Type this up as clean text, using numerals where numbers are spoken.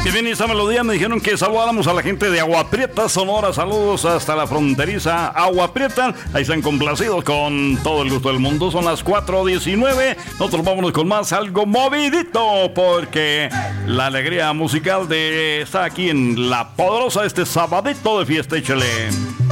Y bien, esta melodía me dijeron que saludáramos a la gente de Agua Prieta, Sonora. Saludos hasta la fronteriza Agua Prieta. Ahí están complacidos con todo el gusto del mundo. Son las 4:19. Nosotros vámonos con más, algo movidito, porque la alegría musical está aquí en La Poderosa este sabadito de fiesta. Échale.